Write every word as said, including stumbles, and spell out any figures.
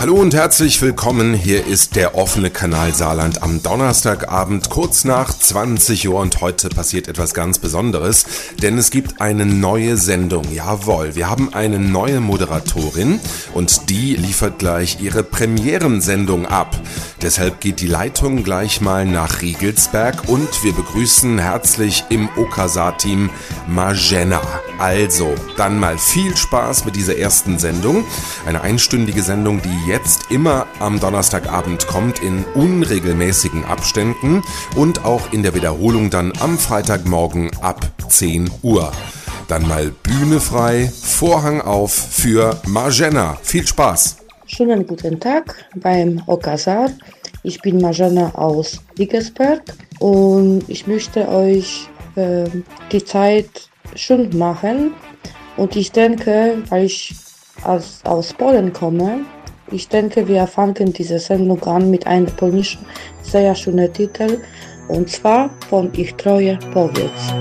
Hallo und herzlich willkommen, hier ist der offene Kanal Saarland am Donnerstagabend, kurz nach zwanzig Uhr, und heute passiert etwas ganz Besonderes, denn es gibt eine neue Sendung, jawohl, wir haben eine neue Moderatorin und die liefert gleich ihre Premierensendung ab. Deshalb geht die Leitung gleich mal nach Riegelsberg und wir begrüßen herzlich im Okasa-Team Marzena. Also, dann mal viel Spaß mit dieser ersten Sendung, eine einstündige Sendung, die jetzt immer am Donnerstagabend kommt, in unregelmäßigen Abständen und auch in der Wiederholung dann am Freitagmorgen ab zehn Uhr. Dann mal Bühne frei, Vorhang auf für Marzena. Viel Spaß! Schönen guten Tag beim Okasa. Ich bin Marzena aus Riegelsberg und ich möchte euch äh, die Zeit schön machen. Und ich denke, weil ich aus, aus Polen komme, ich denke, wir fangen diese Sendung an mit einem polnischen sehr schönen Titel, und zwar von Ich Troje Powiedz.